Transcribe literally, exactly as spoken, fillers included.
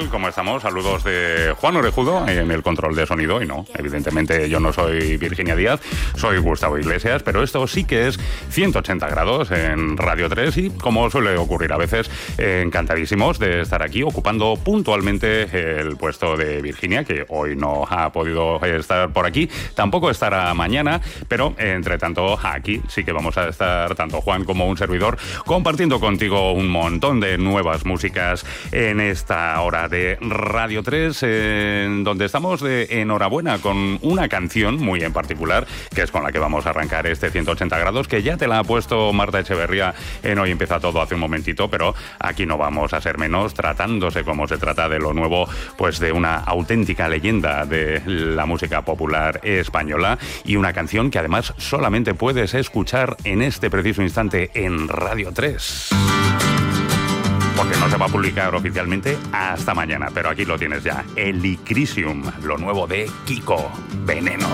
tal? ¿Cómo estamos? Saludos de Juan Orejudo en el control de sonido. Y no, evidentemente yo no soy Virginia Díaz, soy Gustavo Iglesias, pero esto sí que es ciento ochenta grados en Radio tres y, como suele ocurrir a veces, eh, encantadísimos de estar aquí ocupando puntualmente el puesto de Virginia, que hoy no ha podido estar por aquí, tampoco estará mañana, pero eh, entre tanto aquí sí que vamos a estar tanto Juan como un servidor compartiendo contigo un montón de nuevas músicas en esta hora de Radio tres, en donde estamos de enhorabuena con una canción muy en particular, que es con la que vamos a arrancar este ciento ochenta grados, que ya te la ha puesto Marta Echeverría en Hoy Empieza Todo hace un momentito, pero aquí no vamos a ser menos, tratándose como se trata de lo nuevo, pues de una auténtica leyenda de la música popular española, y una canción que además solamente puedes escuchar en este preciso instante en Radio tres. Porque no se va a publicar oficialmente hasta mañana, pero aquí lo tienes ya. Helichrysum, lo nuevo de Kiko, Veneno.